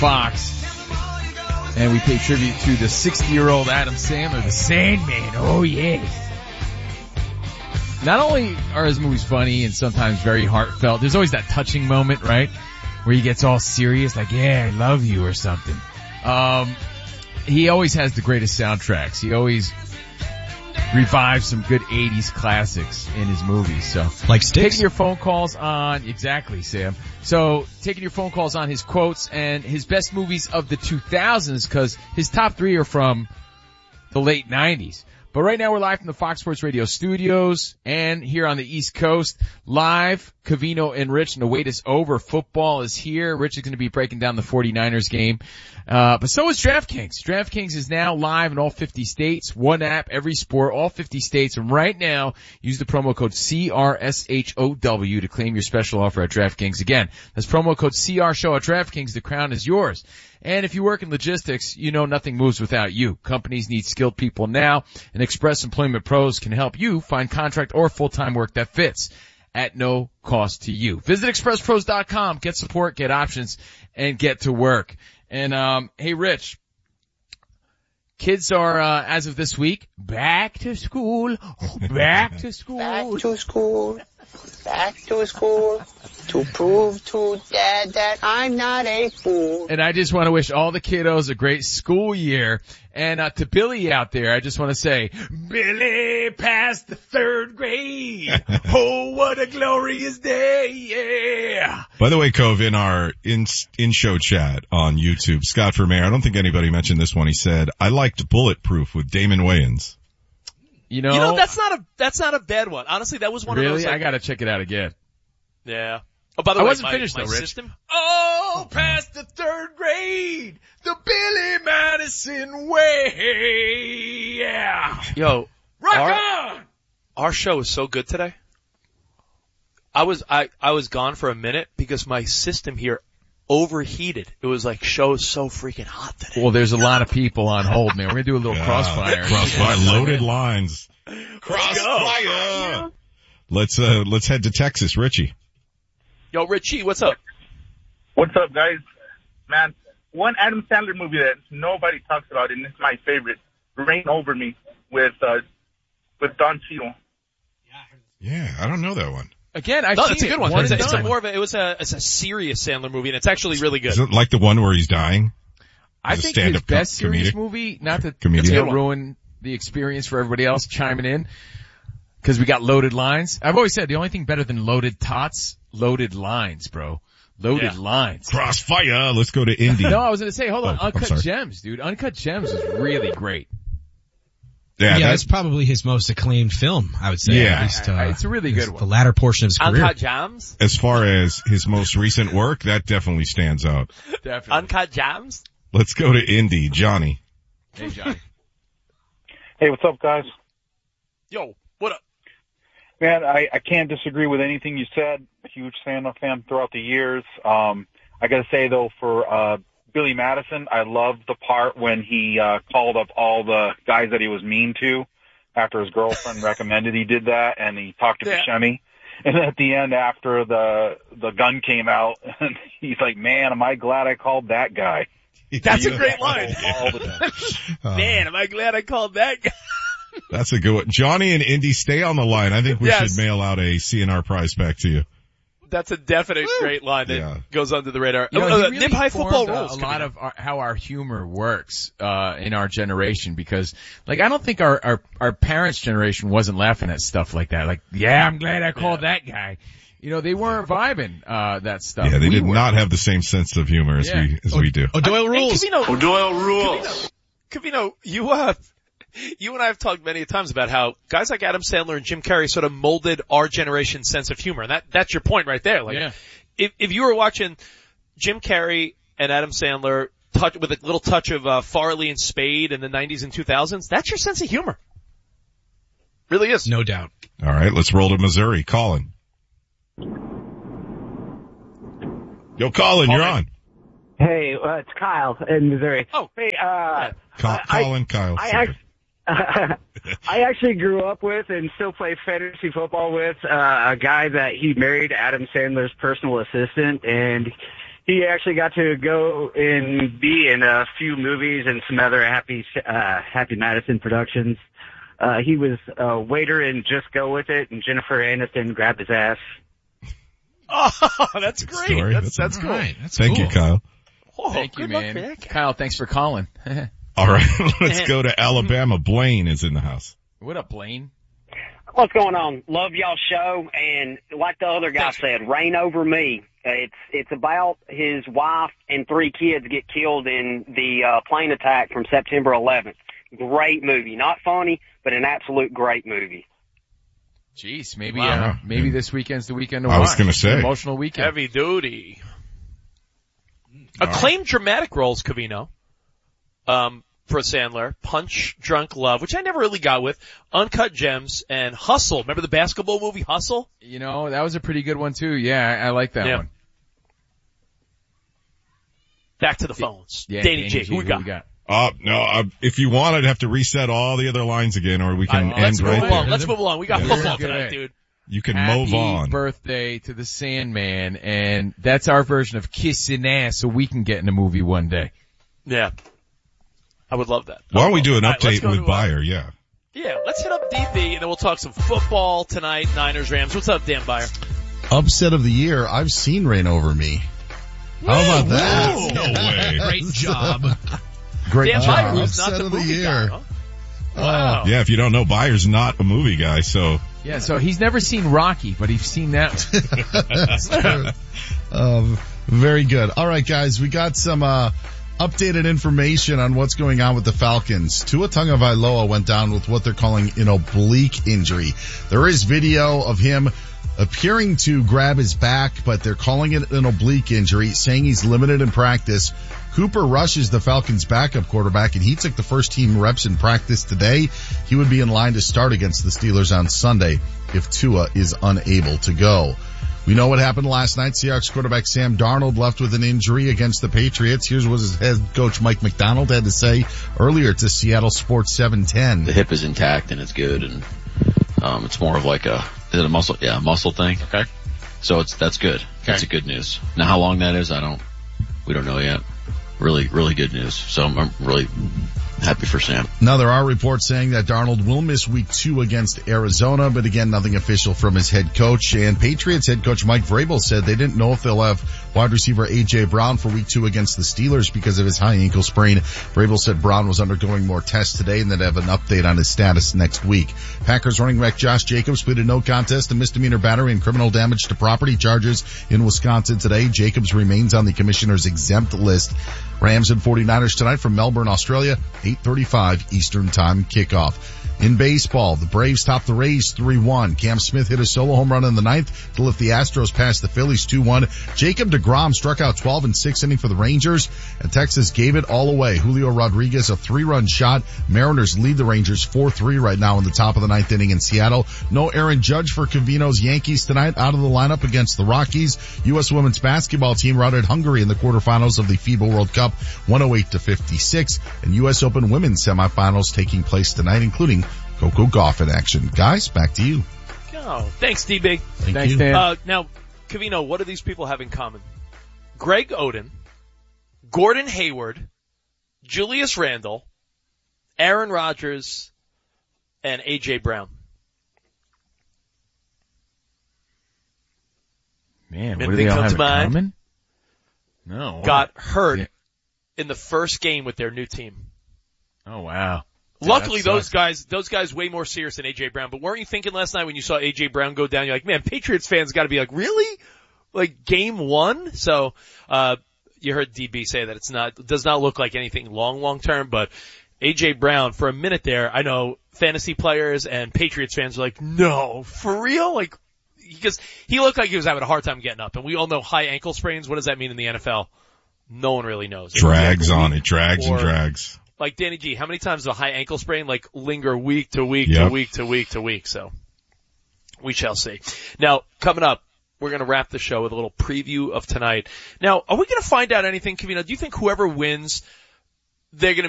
Fox. And we pay tribute to the 60-year-old Adam Sandler, the Sandman. Oh, yes. Not only are his movies funny and sometimes very heartfelt, there's always that touching moment, right? Where he gets all serious, like, yeah, I love you or something. He always has the greatest soundtracks. He always revives some good 80s classics in his movies. So, like Sticks? Taking your phone calls on, exactly, Sam. So, taking your phone calls on his quotes and his best movies of the 2000s, because his top 3 are from the late 90s. But right now we're live from the Fox Sports Radio studios and here on the East Coast. Live, Covino and Rich, and the wait is over. Football is here. Rich is going to be breaking down the 49ers game. But so is DraftKings. DraftKings is now live in all 50 states. One app, every sport, all 50 states. And right now, use the promo code CRSHOW to claim your special offer at DraftKings. Again, that's promo code CRSHOW at DraftKings. The crown is yours. And if you work in logistics, you know nothing moves without you. Companies need skilled people now, and Express Employment Pros can help you find contract or full-time work that fits at no cost to you. Visit expresspros.com, get support, get options, and get to work. And, hey, Rich, kids are, as of this week, back to school, back to school. Back to school, back to school, to prove to Dad that I'm not a fool. And I just want to wish all the kiddos a great school year. And to Billy out there, I just want to say, Billy passed the 3rd grade. Oh, what a glorious day, yeah. By the way, Cove, in our in-show chat on YouTube, Scott Vermeer, I don't think anybody mentioned this one. He said, I liked Bulletproof with Damon Wayans. You know, that's not a bad one. Honestly, that was one of those. Really? I gotta check it out again. Yeah. Oh, by the way, I wasn't finished though, Rich. System? Oh, past the 3rd grade, the Billy Madison way, yeah. Yo, rock on! Our show is so good today. I was gone for a minute because my system here overheated. It was like, show is so freaking hot today. Well, there's a lot of people on hold, man. We're gonna do a little crossfire. Crossfire, loaded lines. Crossfire! Let's head to Texas, Richie. Yo, Richie, what's up? What's up, guys? Man, one Adam Sandler movie that nobody talks about, and it's my favorite, Reign Over Me, with Don Cheadle. Yeah, I don't know that one. Again, it's a good one. It's It's a serious Sandler movie, and it's actually really good. Is it like the one where he's dying? I think his best serious movie, not to ruin the experience for everybody else chiming in, because we got loaded lines. I've always said the only thing better than loaded tots, loaded lines, bro. Loaded lines. Crossfire. Let's go to Indy. No, I was going to say, hold on. Uncut Gems, dude. Uncut Gems is really great. Yeah, that's probably his most acclaimed film, I would say. Yeah. At least, it's a really good one. The latter portion of his career. Uncut Gems? As far as his most recent work, that definitely stands out. Definitely. Uncut Gems? Let's go to Indy. Johnny. Hey, Johnny. Hey, what's up, guys? Yo, what up? Man, I can't disagree with anything you said. A huge Sandler fan throughout the years. I gotta say though, for Billy Madison, I loved the part when he called up all the guys that he was mean to after his girlfriend recommended he did that, and he talked to Buscemi. And at the end, after the gun came out, he's like, "Man, am I glad I called that guy." That's a great line. Man, am I glad I called that guy. That's a good one. Johnny and Indy, stay on the line. I think we should mail out a CNR prize back to you. That's a definite great line that goes under the radar. You know, Nip High Football Rules. A lot of how our humor works in our generation, because like I don't think our parents' generation wasn't laughing at stuff like that. Like, yeah, I'm glad I called that guy. You know, they weren't vibing that stuff. Yeah, they did not have the same sense of humor as we do. O'Doyle rules. O'Doyle rules. Covino, you and I have talked many times about how guys like Adam Sandler and Jim Carrey sort of molded our generation's sense of humor. And that's your point right there. Like, if you were watching Jim Carrey and Adam Sandler with a little touch of Farley and Spade in the 90s and 2000s, that's your sense of humor. Really is. No doubt. All right, let's roll to Missouri. Colin. Yo, Colin, you're on. Hey, it's Kyle in Missouri. Oh. Hey, Colin, Kyle. I actually grew up with and still play fantasy football with a guy that he married, Adam Sandler's personal assistant, and he actually got to go and be in a few movies and some other Happy Madison productions. He was a waiter in Just Go With It, and Jennifer Aniston grabbed his ass. Oh, that's great. That's cool. Right. That's Thank cool. you, Kyle. Oh, Thank you, good luck, man. Kyle, thanks for calling. All right, let's go to Alabama. Blaine is in the house. What up, Blaine? What's going on? Love y'all's show, and like the other guy said, Reign Over Me. It's about his wife and 3 kids get killed in the plane attack from September 11th. Great movie. Not funny, but an absolute great movie. Jeez, maybe this weekend's the weekend to watch. I was going to say. Emotional weekend. Heavy duty. Acclaimed dramatic roles, Covino. For Sandler, Punch Drunk Love, which I never really got with, Uncut Gems, and Hustle. Remember the basketball movie Hustle? You know, that was a pretty good one too. Yeah, I like that one. Back to the phones. Yeah, Danny G, who we got? No, if you want, I'd have to reset all the other lines again, or we can end right there. Let's move along. We got football tonight, dude. You can move on. Happy birthday to the Sandman, and that's our version of kissing ass so we can get in a movie one day. Yeah. I would love that. Why don't we do an update with Beyer? Yeah, let's hit up DB, and then we'll talk some football tonight, Niners, Rams. What's up, Dan Beyer? Upset of the year, I've seen Reign Over Me. How about that? Whoa. No way. Great job. Great Dan job. Beyer, who's not Upset the of the movie year. guy, huh? Wow. Yeah, if you don't know, Beyer's not a movie guy, so. Yeah, so he's never seen Rocky, but he's seen that one. Very good. All right, guys, we got some updated information on what's going on with the Falcons. Tua Tagovailoa went down with what they're calling an oblique injury. There is video of him appearing to grab his back, but they're calling it an oblique injury, saying he's limited in practice. Cooper Rush is the Falcons' backup quarterback, and he took the first team reps in practice today. He would be in line to start against the Steelers on Sunday if Tua is unable to go. We know what happened last night. Seahawks quarterback Sam Darnold left with an injury against the Patriots. Here's what his head coach Mike McDonald had to say earlier to Seattle Sports 710. The hip is intact and it's good, and it's more of like is it a muscle? Yeah, a muscle thing. Okay. So that's good. Okay. That's a good news. Now how long that is, we don't know yet. Really, really good news. So I'm really happy for Sam. Now there are reports saying that Darnold will miss week 2 against Arizona, but again, nothing official from his head coach. And Patriots head coach Mike Vrabel said they didn't know if they'll have wide receiver A.J. Brown for week 2 against the Steelers because of his high ankle sprain. Vrabel said Brown was undergoing more tests today and they'd have an update on his status next week. Packers running back Josh Jacobs pleaded no contest to misdemeanor battery and criminal damage to property charges in Wisconsin today. Jacobs remains on the commissioner's exempt list. Rams and 49ers tonight from Melbourne, Australia, 8:35 Eastern Time kickoff. In baseball, the Braves topped the Rays 3-1. Cam Smith hit a solo home run in the 9th to lift the Astros past the Phillies 2-1. Jacob deGrom struck out 12 in 6th inning for the Rangers, and Texas gave it all away. Julio Rodriguez, a 3-run shot. Mariners lead the Rangers 4-3 right now in the top of the 9th inning in Seattle. No Aaron Judge for Covino's Yankees tonight, out of the lineup against the Rockies. U.S. women's basketball team routed Hungary in the quarterfinals of the FIBA World Cup, 108-56, and U.S. Open women's semifinals taking place tonight, including Coco Gauff in action. Guys, back to you. Oh, thanks, D-Big. Thanks, Dan. Now, Covino, what do these people have in common? Greg Oden, Gordon Hayward, Julius Randle, Aaron Rodgers, and A.J. Brown. Man, what do they all have in common? No. Got hurt in the first game with their new team. Oh, wow. Luckily, those guys way more serious than A.J. Brown. But weren't you thinking last night when you saw A.J. Brown go down, you're like, man, Patriots fans got to be like, really? Like game 1? So, you heard DB say that it does not look like anything long term, but A.J. Brown, for a minute there, I know fantasy players and Patriots fans are like, no, for real? Like, because he looked like he was having a hard time getting up. And we all know high ankle sprains. What does that mean in the NFL? No one really knows. Drags on it, drags. Like Danny G, how many times does a high ankle sprain like linger week to week to week? So we shall see. Now, coming up, we're going to wrap the show with a little preview of tonight. Now, are we going to find out anything, Covino? Do you think whoever wins, they're going to